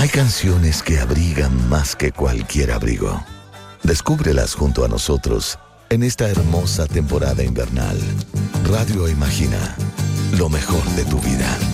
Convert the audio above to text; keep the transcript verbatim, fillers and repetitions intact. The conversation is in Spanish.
Hay canciones que abrigan más que cualquier abrigo. Descúbrelas junto a nosotros en esta hermosa temporada invernal. Radio Imagina, lo mejor de tu vida.